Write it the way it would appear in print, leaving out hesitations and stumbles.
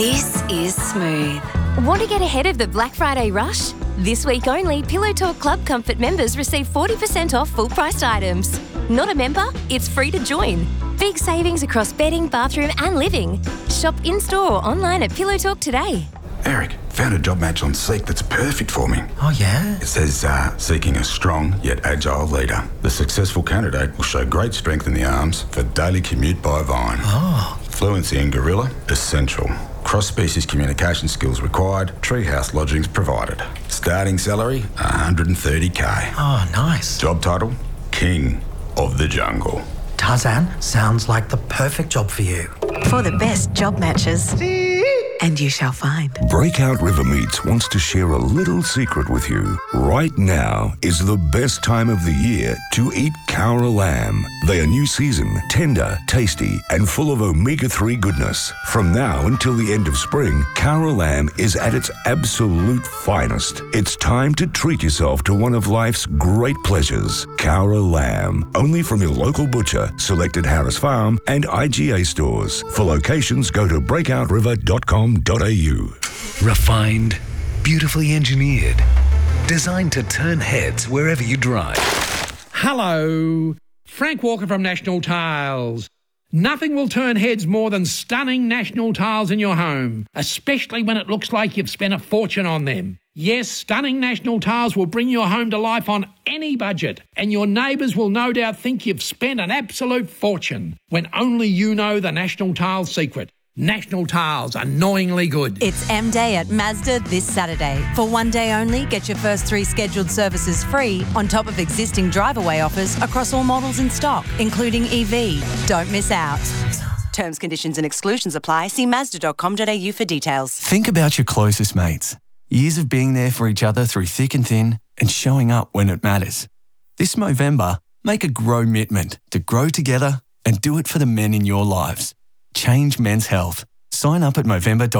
This is Smooth. Want to get ahead of the Black Friday rush? This week only, Pillow Talk Club Comfort members receive 40% off full-priced items. Not a member? It's free to join. Big savings across bedding, bathroom and living. Shop in-store or online at Pillow Talk today. Eric, found a job match on Seek that's perfect for me. Oh, yeah? It says, seeking a strong yet agile leader. The successful candidate will show great strength in the arms for daily commute by Vine. Oh. Fluency in Gorilla, essential. Cross-species communication skills required. Treehouse lodgings provided. Starting salary, $130K. Oh, nice. Job title, King of the Jungle. Tarzan, sounds like the perfect job for you. For the best job matches. And you shall find. Breakout River Meats wants to share a little secret with you. Right now is the best time of the year to eat Cowra lamb. They are new season, tender, tasty, and full of omega-3 goodness. From now until the end of spring, Cowra lamb is at its absolute finest. It's time to treat yourself to one of life's great pleasures. Cowra lamb, only from your local butcher, selected Harris Farm and IGA stores. For locations, go to breakoutriver.com. Refined, beautifully engineered, designed to turn heads wherever you drive. Hello, Frank Walker from National Tiles. Nothing will turn heads more than stunning National Tiles in your home, especially when it looks like you've spent a fortune on them. Yes, stunning National Tiles will bring your home to life on any budget, and your neighbours will no doubt think you've spent an absolute fortune, when only you know the National Tiles secret. National Tiles, annoyingly good. It's M-Day at Mazda this Saturday. For one day only, get your first 3 scheduled services free on top of existing drive-away offers across all models in stock, including EV. Don't miss out. Terms, conditions and exclusions apply. See Mazda.com.au for details. Think about your closest mates. Years of being there for each other through thick and thin and showing up when it matters. This Movember, make a grow-mitment to grow together and do it for the men in your lives. Change men's health. Sign up at Movember.com.